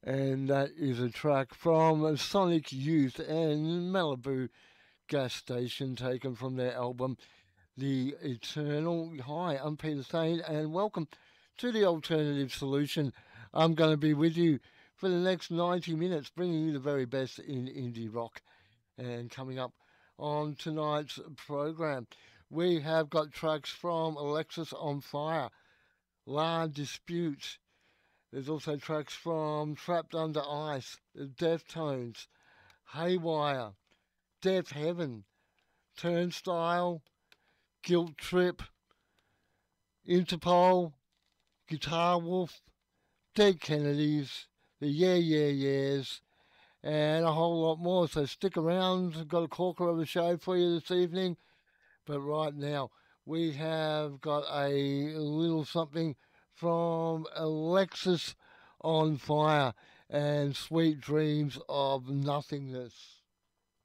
And that is a track from Sonic Youth and Malibu Gas Station, taken from their album The Eternal. Hi, I'm Peter Stain, and welcome to the Alternative Solution. I'm going to be with you for the next 90 minutes, bringing you the very best in indie rock. And coming up on tonight's program, we have got tracks from Alexis on Fire, La Dispute. There's also tracks from Trapped Under Ice, the Deftones, Haywire, Death Heaven, Turnstile, Guilt Trip, Interpol, Guitar Wolf, Dead Kennedys, the Yeah Yeah Yeahs, and a whole lot more. So stick around. I've got a corker of a show for you this evening. But right now, we have got a little something from Alexis on Fire and Sweet Dreams of Nothingness.